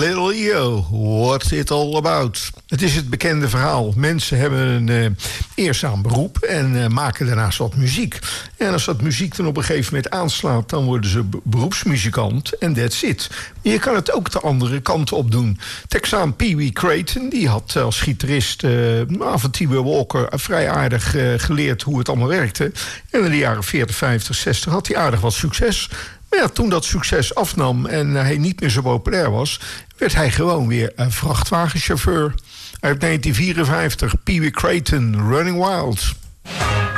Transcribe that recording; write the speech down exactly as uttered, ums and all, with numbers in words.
Little Leo, what's it all about? Het is het bekende verhaal. Mensen hebben een uh, eerzaam beroep en uh, maken daarnaast wat muziek. En als dat muziek dan op een gegeven moment aanslaat, dan worden ze be- beroepsmuzikant en that's it. Je kan het ook de andere kant op doen. Texaan Pee Wee Crayton, die had als gitarist uh, van T B Walker vrij aardig uh, geleerd hoe het allemaal werkte. En in de jaren veertig, vijftig, zestig had hij aardig wat succes. Maar ja, toen dat succes afnam en hij niet meer zo populair was, werd hij gewoon weer een vrachtwagenchauffeur. Uit negentien vierenvijftig, Pee Wee Crayton, Running Wild.